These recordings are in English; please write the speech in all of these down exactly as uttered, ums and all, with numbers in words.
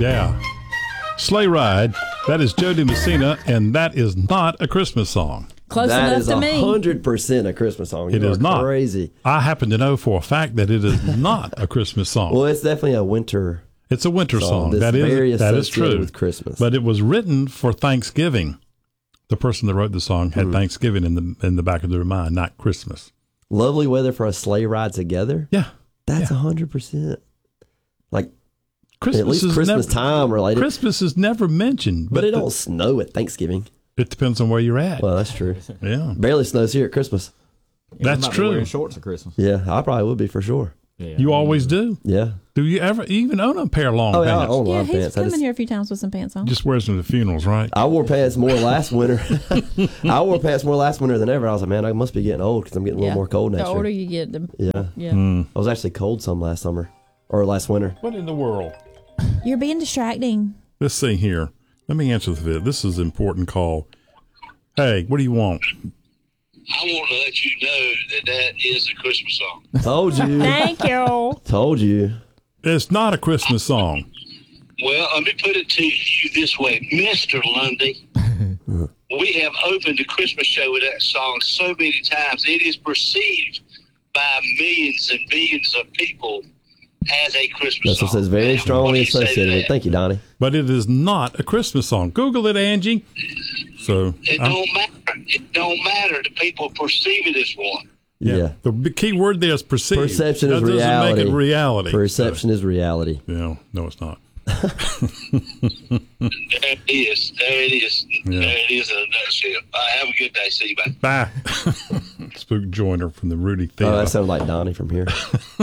Yeah. Sleigh Ride. That is Jody Messina, and that is not a Christmas song. Close that enough is to a me. one hundred percent a Christmas song. You It is not. Crazy. I happen to know for a fact that it is not a Christmas song. Well, it's definitely a winter. It's a winter song. song. That's That very is that is associated true with Christmas. But it was written for Thanksgiving. The person that wrote the song had Mm. Thanksgiving in the in the back of their mind, not Christmas. Lovely weather for a sleigh ride together. Yeah, That's a yeah. hundred percent. Like Christmas at least is Christmas never, time related. Christmas is never mentioned, but, it the- don't snow at Thanksgiving. It depends on where you're at. Well, that's true. Yeah, Barely snows here at Christmas. Yeah, That's might be true. Wearing shorts at Christmas. Yeah, I probably would be for sure. Yeah, you always do. Yeah. Do you ever you even own a pair of long Oh, yeah, I pants? own Yeah, long he's pants. I come just, in here a few times with some pants on. Just wears them to funerals, right? I wore pants more last winter. I wore pants more last winter than ever. I was like, man, I must be getting old because I'm getting a yeah. little more cold next The year. older you get, the Yeah. yeah. Hmm. I was actually cold some last summer or last winter. What in the world? You're being distracting. Let's see here. Let me answer this. This is an important call. Hey, what do you want? I want to let you know that that is a Christmas song. Told you. Thank you. Told you. It's not a Christmas song. Well, let me put it to you this way, Mister Lundy. We have opened the Christmas show with that song so many times. It is perceived by millions and billions of people as a Christmas That's what song. says very What do strongly you say to associated with. that? Thank you, Donnie. But it is not a Christmas song. Google it, Angie. So It I'm- don't matter. It don't matter. The people perceive it as one. Yeah. The big key word there is perceived. Perception that is doesn't reality. make it reality. Perception is reality. So, yeah, no, it's not. There it is. There it is. Yeah. There it is in a nutshell. All right, have a good day. See you, bye. Bye. Spook Joiner from the Rudy Theater. Oh, that sounds like Donnie from here.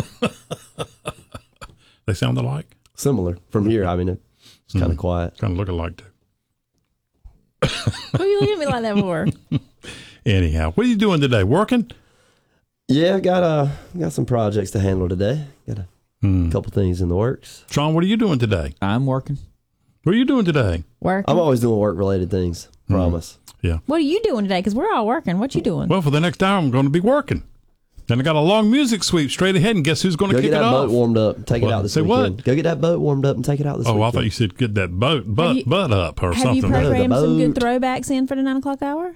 They sound alike. Similar. From here, I mean, it's kind of quiet. Kind of look alike too. What are you looking at me like that for? Anyhow, what are you doing today? Working? Yeah, got uh, got some projects to handle today. Got a Hmm. couple things in the works. Sean, what are you doing today? I'm working. What are you doing today? Working. I'm always doing work-related things. Promise. Yeah. What are you doing today? Because we're all working. What you doing? Well, for the next hour, I'm going to be working. Then I got a long music sweep straight ahead, and guess who's going to Go kick get it that off? boat warmed up. And take What? it out this Say weekend. what? Go get that boat warmed up and take it out this Oh, weekend. I thought you said get that boat butt, you- butt up or Have something. you programmed some good boat. throwbacks in for the nine o'clock hour?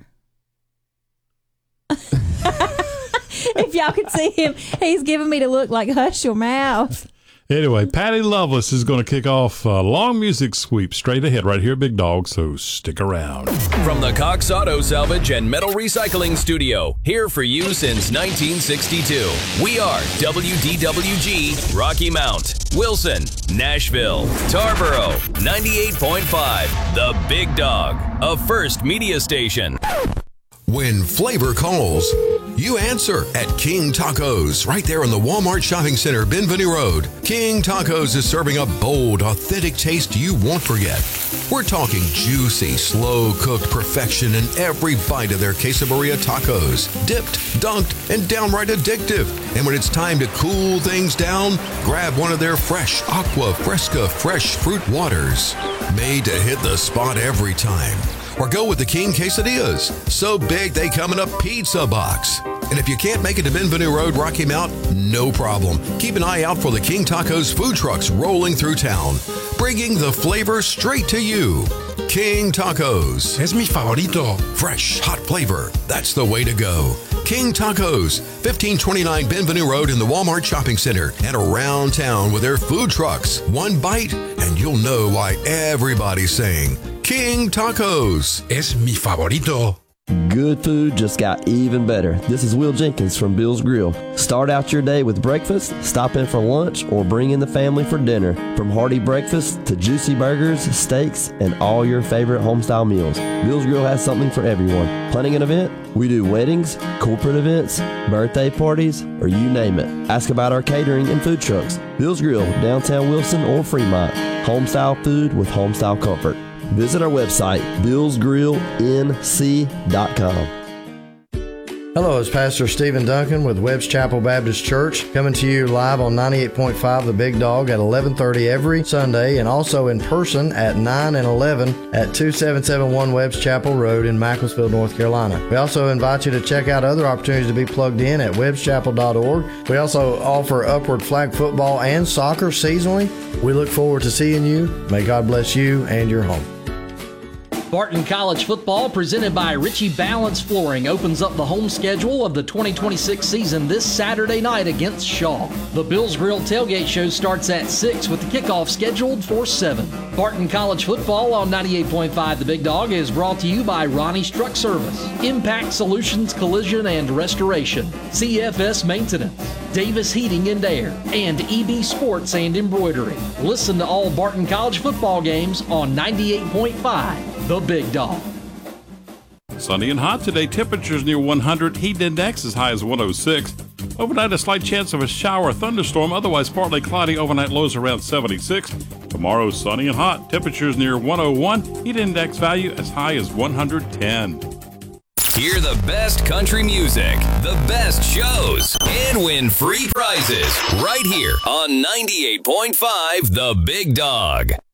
If y'all could see him, he's giving me the look like hush your mouth. Anyway, Patty Loveless is going to kick off a long music sweep straight ahead right here, Big Dog, so stick around. From the Cox Auto Salvage and Metal Recycling Studio, here for you since nineteen sixty-two. We are W D W G, Rocky Mount, Wilson, Nashville, Tarboro, ninety-eight point five, The Big Dog, a First Media Station. When flavor calls, you answer at King Tacos, right there on the Walmart Shopping Center, Benvenue Road. King Tacos is serving a bold, authentic taste you won't forget. We're talking juicy, slow-cooked perfection in every bite of their quesadilla tacos. Dipped, dunked, and downright addictive. And when it's time to cool things down, grab one of their fresh Aqua Fresca fresh fruit waters. Made to hit the spot every time. Or go with the King Quesadillas. So big they come in a pizza box. And if you can't make it to Benvenue Road, Rocky Mount, no problem. Keep an eye out for the King Tacos food trucks rolling through town, bringing the flavor straight to you. King Tacos. Es mi favorito. Fresh, hot flavor. That's the way to go. King Tacos, fifteen twenty-nine Benvenue Road in the Walmart Shopping Center and around town with their food trucks. One bite, and you'll know why everybody's saying King Tacos. Es mi favorito. Good food just got even better. This is Will Jenkins from Bill's Grill. Start out your day with breakfast, stop in for lunch, or bring in the family for dinner. From hearty breakfast to juicy burgers, steaks, and all your favorite homestyle meals, Bill's Grill has something for everyone. Planning an event? We do weddings, corporate events, birthday parties, or you name it. Ask about our catering and food trucks. Bill's Grill, downtown Wilson or Fremont. Homestyle food with homestyle comfort. Visit our website, bills grill n c dot com. Hello, it's Pastor Stephen Duncan with Webb's Chapel Baptist Church, coming to you live on ninety-eight point five The Big Dog at eleven thirty every Sunday, and also in person at nine and eleven at two seven seven one Webb's Chapel Road in Macclesfield, North Carolina. We also invite you to check out other opportunities to be plugged in at webbs chapel dot org. We also offer upward flag football and soccer seasonally. We look forward to seeing you. May God bless you and your home. Barton College football, presented by Ritchie Balance Flooring, opens up the home schedule of the twenty twenty-six season this Saturday night against Shaw. The Bills Grill tailgate show starts at six with the kickoff scheduled for seven. Barton College football on ninety-eight point five The Big Dog is brought to you by Ronnie's Truck Service, Impact Solutions Collision and Restoration, C F S Maintenance, Davis Heating and Air, and E B Sports and Embroidery. Listen to all Barton College football games on ninety-eight point five The Big Dog. Sunny and hot today. Temperatures near one hundred. Heat index as high as one oh six. Overnight, a slight chance of a shower or thunderstorm. Otherwise, partly cloudy. Overnight lows around seventy-six. Tomorrow, sunny and hot. Temperatures near one oh one. Heat index value as high as one hundred ten. Hear the best country music, the best shows, and win free prizes right here on ninety-eight point five The Big Dog.